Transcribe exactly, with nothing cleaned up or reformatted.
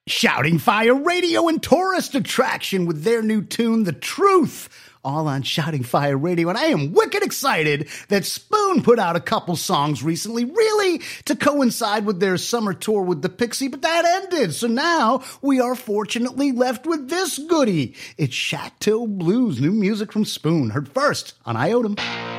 Shouting Fire Radio and tourist attraction with their new tune, The Truth, all on Shouting Fire Radio. And I am wicked excited that Spoon put out a couple songs recently, really to coincide with their summer tour with the Pixie, but that ended. So now we are fortunately left with this goodie. It's Chateau Blues, new music from Spoon, heard first on Iotum.